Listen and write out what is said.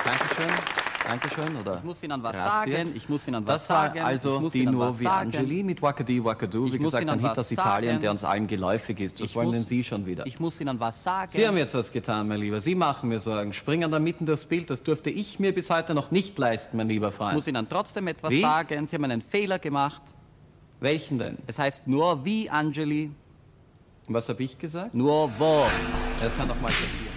Dankeschön. Dankeschön, oder? Ich muss Ihnen was Grazie. sagen. Ich muss Ihnen was Das war sagen. also die Nur wie Angeli mit Wakadi Wakadu. Wie gesagt, ein Hit aus Italien, der uns allen geläufig ist. Was wollen denn Sie schon wieder? Ich muss Ihnen was sagen. Sie haben jetzt was getan, mein Lieber. Sie machen mir Sorgen. Springen da mitten durchs Bild. Das durfte ich mir bis heute noch nicht leisten, mein lieber Freund. Ich muss Ihnen trotzdem etwas sagen. Sie haben einen Fehler gemacht. Welchen denn? Es heißt nur wie Angeli. Was habe ich gesagt? Nur wo. Das kann doch mal passieren.